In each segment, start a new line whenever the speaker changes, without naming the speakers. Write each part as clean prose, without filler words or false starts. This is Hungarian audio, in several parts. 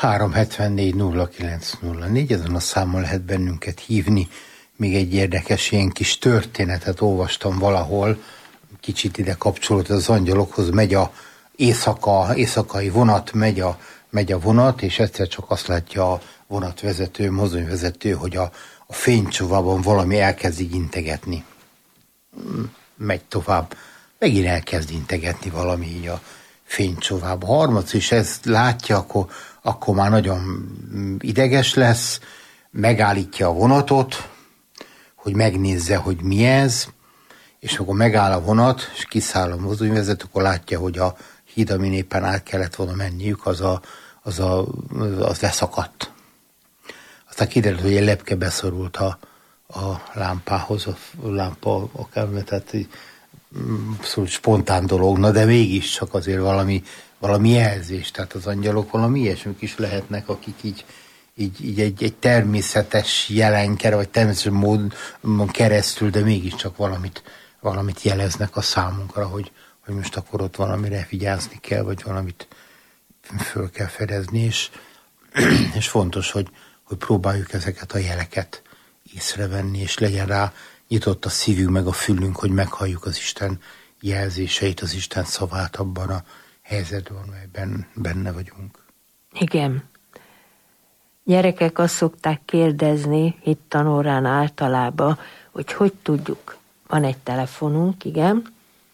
374 0904, ezen a számon lehet bennünket hívni. Még egy érdekes ilyen kis történetet olvastam valahol, kicsit ide kapcsolódott az angyalokhoz, megy a éjszakai vonat, megy a vonat, és egyszer csak azt látja a vonatvezető, mozdonyvezető, hogy a fénycsóvában valami elkezd így integetni. Megy tovább, megint elkezd integetni valami így a fénycsóvába. Harmadszor is ezt látja, akkor már nagyon ideges lesz, megállítja a vonatot, hogy megnézze, hogy mi ez, és akkor megáll a vonat, és kiszáll a mozdonyvezető, akkor látja, hogy a híd, amin éppen át kellett volna menniük, az leszakadt. Aztán kiderült, hogy egy lepke beszorult a lámpához, a lámpa akármilyen, tehát szóval spontán dologna, de mégiscsak azért valami jelzés, tehát az angyalok valami ilyesmik is lehetnek, akik így egy természetes jelenker, vagy természetes módon keresztül, de mégiscsak valamit jeleznek a számunkra, hogy most akkor ott valamire vigyázni kell, vagy valamit föl kell fedezni, és fontos, hogy próbáljuk ezeket a jeleket észrevenni, és legyen rá nyitott a szívünk, meg a fülünk, hogy meghalljuk az Isten jelzéseit, az Isten szavát abban a helyzetben, amelyben benne vagyunk.
Igen. Gyerekek azt szokták kérdezni hittanórán általában, hogy tudjuk. Van egy telefonunk, igen.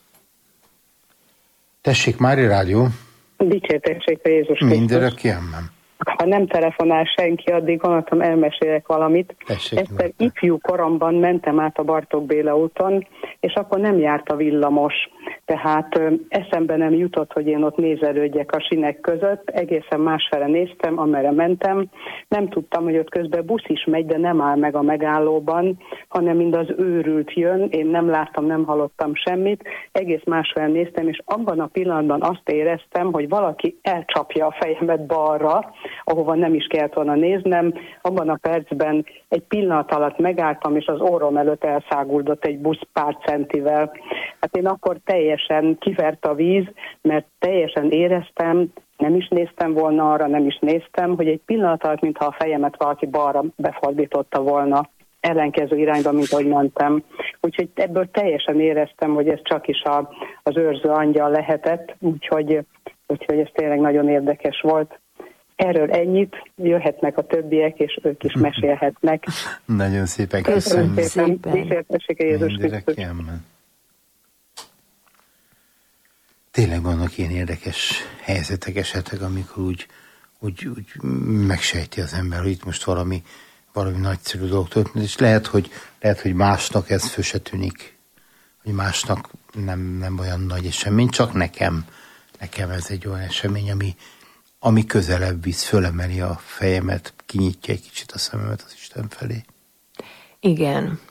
Tessék, Mária Rádió.
Dicsértessék a Jézus Krisztus.
Mindörökké, amen.
Ha nem telefonál senki, addig gondoltam, elmesélek valamit. Egyszer ifjú koromban mentem át a Bartók Béla úton, és akkor nem járt a villamos. Tehát eszembe nem jutott, hogy én ott nézelődjek a sinek között. Egészen másfele néztem, amerre mentem. Nem tudtam, hogy ott közben busz is megy, de nem áll meg a megállóban, hanem mind az őrült jön. Én nem láttam, nem hallottam semmit. Egész másfele néztem, és abban a pillanatban azt éreztem, hogy valaki elcsapja a fejemet balra, ahova nem is kellett volna néznem. Abban a percben egy pillanat alatt megálltam, és az orrom előtt elszáguldott egy busz pár centivel. Hát én akkor teljesen kivert a víz, mert teljesen éreztem, nem is néztem volna arra, nem is néztem, hogy egy pillanat alatt, mintha a fejemet valaki balra befordította volna, ellenkező irányba, mint ahogy mentem. Úgyhogy ebből teljesen éreztem, hogy ez csak is az őrző angyal lehetett, úgyhogy ez tényleg nagyon érdekes volt. Erről ennyit, jöhetnek a többiek, és ők is mesélhetnek.
Nagyon szépen köszönöm.
Köszönöm szépen. Dicsértessék a Jézus Krisztus.
Tényleg vannak ilyen érdekes helyzetek, esetek, amikor úgy megsejti az ember, hogy itt most valami nagyszerű dolog történt, és lehet, hogy másnak ez föl se tűnik, hogy másnak nem olyan nagy esemény, csak nekem ez egy olyan esemény, ami közelebb visz, fölemeli a fejemet, kinyitja egy kicsit a szememet az Isten felé.
Igen.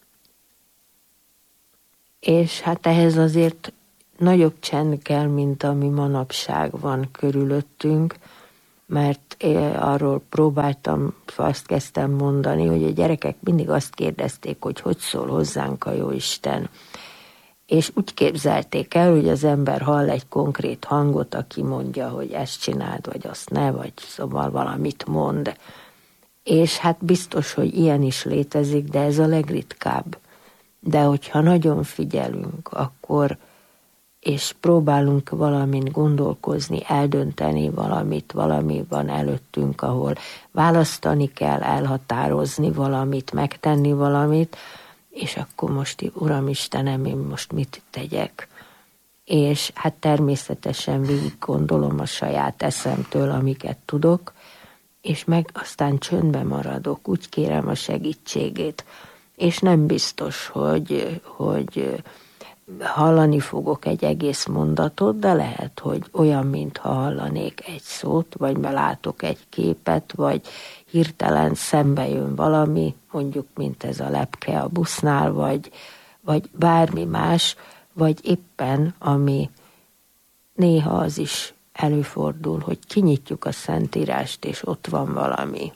És hát ehhez azért nagyobb csend kell, mint ami manapság van körülöttünk, mert arról próbáltam, azt kezdtem mondani, hogy a gyerekek mindig azt kérdezték, hogy szól hozzánk a Jóisten. És úgy képzelték el, hogy az ember hall egy konkrét hangot, aki mondja, hogy ezt csináld, vagy azt ne, vagy szóval valamit mond. És hát biztos, hogy ilyen is létezik, de ez a legritkább. De hogyha nagyon figyelünk, akkor és próbálunk valamin gondolkozni, eldönteni valami van előttünk, ahol választani kell, elhatározni valamit, megtenni valamit, és akkor most, Uram Istenem, én most mit tegyek? És hát természetesen végig gondolom a saját eszemtől, amiket tudok, és meg aztán csöndbe maradok, úgy kérem a segítségét, és nem biztos, hogy hallani fogok egy egész mondatot, de lehet, hogy olyan, mintha hallanék egy szót, vagy látok egy képet, vagy hirtelen szembe jön valami, mondjuk, mint ez a lepke a busznál, vagy bármi más, vagy éppen, ami néha az is előfordul, hogy kinyitjuk a Szentírást, és ott van valami.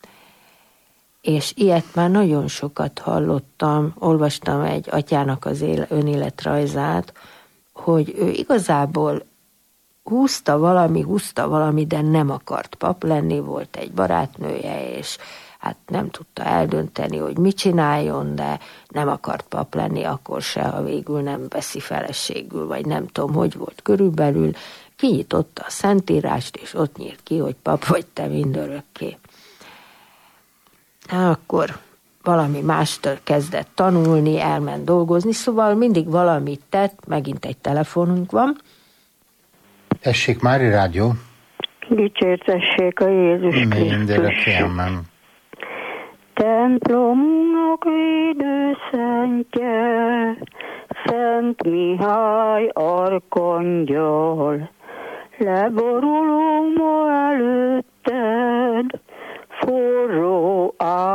És ilyet már nagyon sokat hallottam, olvastam egy atyának az önéletrajzát, hogy ő igazából húzta valami, de nem akart pap lenni, volt egy barátnője, és hát nem tudta eldönteni, hogy mit csináljon, de nem akart pap lenni akkor se, ha végül nem veszi feleségül, vagy nem tudom, hogy volt körülbelül. Kinyitotta a Szentírást, és ott nyílt ki, hogy pap vagy te mindörökké. Akkor valami mástól kezdett tanulni, elment dolgozni, szóval mindig valamit tett, megint egy telefonunk van.
Tessék, Mári Rádió.
Dicsértessék a Jézus Krisztus.
Mindörökkémen.
Templomunknak védőszentje, Szent Mihály arkangyal, leborulunk ma előtted, forró